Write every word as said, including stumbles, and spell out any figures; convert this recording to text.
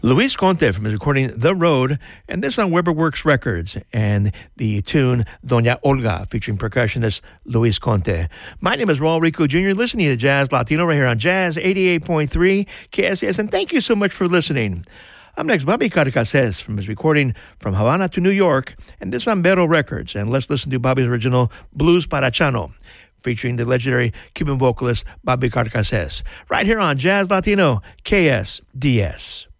Luis Conte from his recording The Road, and this on Weber Works Records, and the tune Doña Olga featuring percussionist Luis Conte. My name is Raul Rico Junior, listening to Jazz Latino right here on Jazz eighty-eight point three K S A S, and thank you so much for listening. Up next, Bobby Carcassés from his recording From Havana to New York, and this on Vero Records, and let's listen to Bobby's original Blues para Chano, featuring the legendary Cuban vocalist Bobby Carcassés, right here on Jazz Latino K S D S.